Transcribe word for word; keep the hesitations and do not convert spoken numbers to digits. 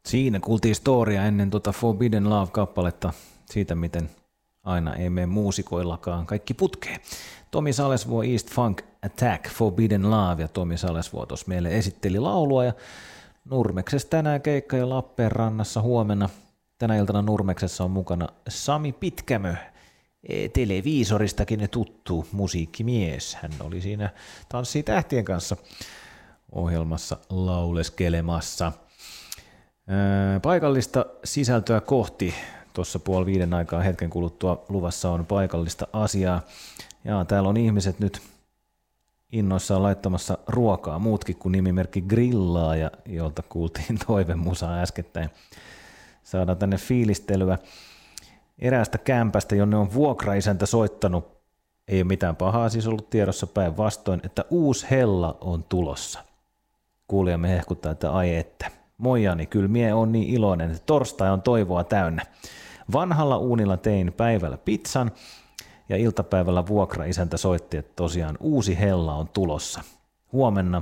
Siinä kuultiin storia ennen tuota Forbidden Love-kappaletta siitä, miten aina ei mene muusikoillakaan kaikki putkeen. Tomi Salesvuo, East Funk Attack, Forbidden Love, ja Tomi Salesvuo tuossa meille esitteli laulua, ja Nurmeksessa tänään keikka ja Lappeenrannassa huomenna. Tänä iltana Nurmeksessa on mukana Sami Pitkämö, televiisoristakin tuttu musiikkimies. Hän oli siinä Tanssii tähtien kanssa ohjelmassa lauleskelemassa. Paikallista sisältöä kohti. Tuossa puoli viiden aikaa hetken kuluttua luvassa on paikallista asiaa. Ja täällä on ihmiset nyt innoissaan laittamassa ruokaa, muutkin kuin nimimerkki Grillaaja, jolta kuultiin toivemusaa äskettäin. Saadaan tänne fiilistelyä eräästä kämpästä, jonne on vuokraisäntä soittanut. Ei ole mitään pahaa siis ollut tiedossa, päinvastoin, että uusi hella on tulossa. Kuulijamme hehkuttaa, että ai että. Moi Jani, kyllä mie on niin iloinen, että torstai on toivoa täynnä. Vanhalla uunilla tein päivällä pizzan ja iltapäivällä vuokraisäntä soitti, että tosiaan uusi hella on tulossa. Huomenna